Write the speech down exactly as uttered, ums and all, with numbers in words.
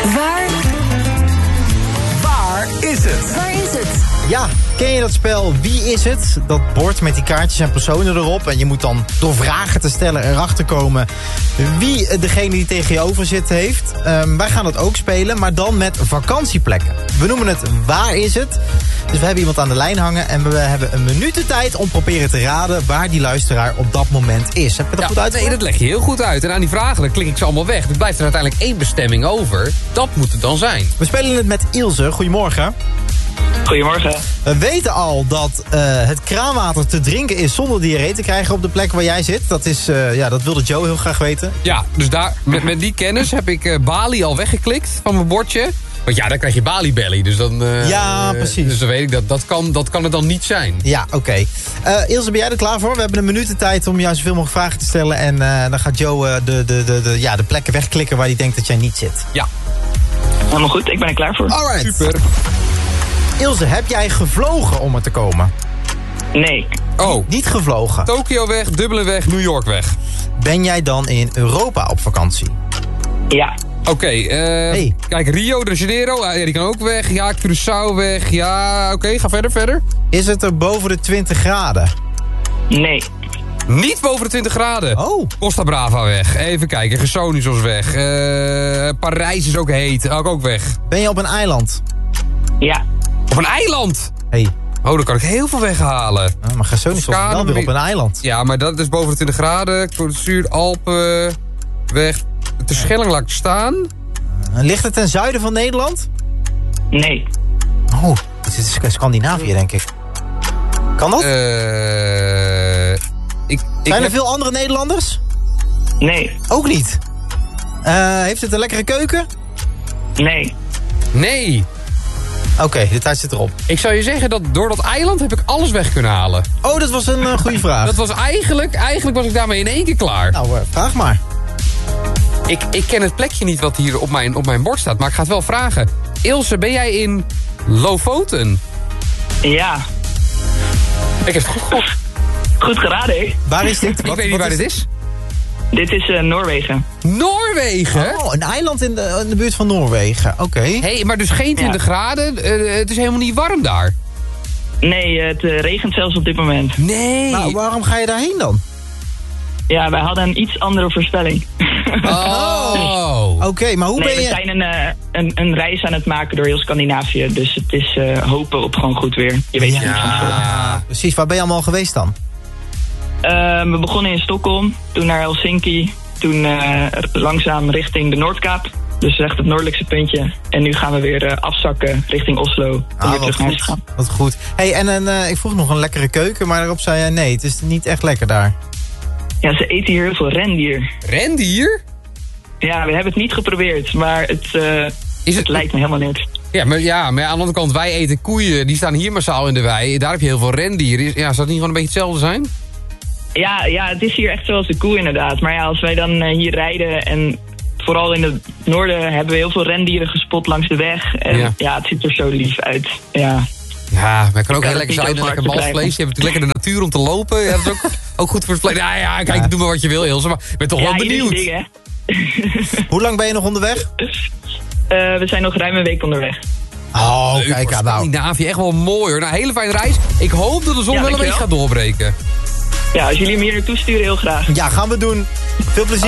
Waar... Waar is het? Waar is het? Ja, ken je dat spel Wie is het? Dat bord met die kaartjes en personen erop. En je moet dan door vragen te stellen erachter komen wie degene die tegen je over zit heeft. Um, wij gaan dat ook spelen, maar dan met vakantieplekken. We noemen het Waar is het? Dus we hebben iemand aan de lijn hangen en we hebben een minuut de tijd om proberen te raden waar die luisteraar op dat moment is. Heb je dat ja, goed uit? Nee, dat leg je heel goed uit. En aan die vragen dan klik ik ze allemaal weg. Er blijft er uiteindelijk één bestemming over. Dat moet het dan zijn. We spelen het met Ilse. Goedemorgen. Goedemorgen. We weten al dat uh, het kraanwater te drinken is zonder diarree te krijgen op de plek waar jij zit. Dat, is, uh, ja, dat wilde Joe heel graag weten. Ja, dus daar, met, met die kennis heb ik uh, Bali al weggeklikt van mijn bordje. Want ja, dan krijg je Bali Belly. Dus dan, uh, ja, precies. Dus dan weet ik dat. Dat kan, dat kan het dan niet zijn. Ja, oké. Okay. Uh, Ilse, ben jij er klaar voor? We hebben een minuut de tijd om jou zoveel mogelijk vragen te stellen. En uh, dan gaat Joe uh, de, de, de, de, ja, de plekken wegklikken waar hij denkt dat jij niet zit. Ja. Helemaal goed, ik ben er klaar voor. Alright. Super. Ilse, heb jij gevlogen om er te komen? Nee. Oh. Niet gevlogen. Tokio weg, Dublin weg, New York weg. Ben jij dan in Europa op vakantie? Ja. Oké, okay, uh, hey. Kijk, Rio de Janeiro, uh, die kan ook weg. Ja, Curaçao weg. Ja, oké, okay, ga verder, verder. Is het er boven de twintig graden? Nee. Niet boven de twintig graden. Oh. Costa Brava weg. Even kijken, Gersonisos weg. Uh, Parijs is ook heet, ook, ook weg. Ben je op een eiland? Ja. Op een eiland? Hey. Oh, dan kan ik heel veel weghalen. Ah, maar Gersonisos is wel weer op een eiland. Ja, maar dat is boven de twintig graden. Zuid, Alpen, weg. De Schelling laat ik staan. Uh, ligt het ten zuiden van Nederland? Nee. Oh, het is Scandinavië, denk ik. Kan dat? Uh, ik, ik Zijn er heb... veel andere Nederlanders? Nee. Ook niet. Uh, heeft het een lekkere keuken? Nee. Nee. Oké, okay, de tijd zit erop. Ik zou je zeggen dat door dat eiland heb ik alles weg kunnen halen. Oh, dat was een uh, goede vraag. Dat was eigenlijk, eigenlijk was ik daarmee in één keer klaar. Nou, uh, vraag maar. Ik, ik ken het plekje niet wat hier op mijn, op mijn bord staat, maar ik ga het wel vragen. Ilse, ben jij in Lofoten? Ja. Ik heb het goed, goed. Goed geraden, hè? Waar is dit? Ik wat, weet niet wat waar is dit is. Dit is uh, Noorwegen. Noorwegen? Oh, een eiland in de, in de buurt van Noorwegen. Oké. Okay. Hey, maar dus geen twintig ja. graden. Uh, het is helemaal niet warm daar. Nee, het uh, regent zelfs op dit moment. Nee. Maar waarom ga je daarheen dan? Ja, wij hadden een iets andere voorspelling. Oh. Oké, okay, maar hoe nee, ben je... we zijn een, uh, een, een reis aan het maken door heel Scandinavië. Dus het is uh, hopen op gewoon goed weer. Je weet het ja. niet van veel. Ja, precies. Waar ben je allemaal geweest dan? Uh, we begonnen in Stockholm, toen naar Helsinki. Toen uh, langzaam richting de Noordkaap. Dus echt het noordelijkste puntje. En nu gaan we weer uh, afzakken richting Oslo. Om ah, weer terug naar huis te gaan. Wat goed. Hey, en uh, ik vroeg nog een lekkere keuken, maar daarop zei jij nee, het is niet echt lekker daar. Ja, ze eten hier heel veel rendier. Rendier? Ja, we hebben het niet geprobeerd, maar het, uh, is het... het lijkt me helemaal niks. Ja maar, ja, maar aan de andere kant, wij eten koeien. Die staan hier massaal in de wei. Daar heb je heel veel rendier. Ja, zou het niet gewoon een beetje hetzelfde zijn? Ja, ja, het is hier echt zoals de koe inderdaad. Maar ja, als wij dan uh, hier rijden en vooral in het noorden hebben we heel veel rendieren gespot langs de weg. En ja, ja het ziet er zo lief uit. Ja, ja maar het kan ook ik heel lekker zijn. Lekker balsvlees. Je hebt natuurlijk lekker de natuur om te lopen. Ja, dat is ook, ook goed voor het vlees. Ja, ja, kijk, ja. doe maar wat je wil, Ilse. Maar ik ben toch ja, wel benieuwd. Ding, hè? Hoe lang ben je nog onderweg? Uh, we zijn nog ruim een week onderweg. Oh, leuk, kijk aan nou. Scandinavië, echt wel mooi hoor. Nou, hele fijne reis. Ik hoop dat de zon ja, wel een beetje gaat doorbreken. Ja, als jullie hem hier naartoe sturen, heel graag. Ja, gaan we doen. Veel plezier.